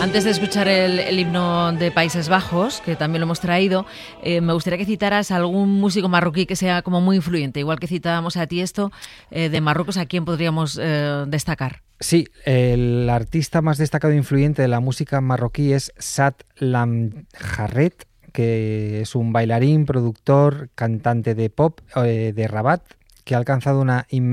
Antes de escuchar el himno de Países Bajos, que también lo hemos traído, me gustaría que citaras a algún músico marroquí que sea como muy influyente. Igual que citábamos a Tiesto, de Marruecos, ¿a quién podríamos destacar? Sí, el artista más destacado e influyente de la música marroquí es Saad Lamjarret, que es un bailarín, productor, cantante de pop de Rabat, que ha alcanzado una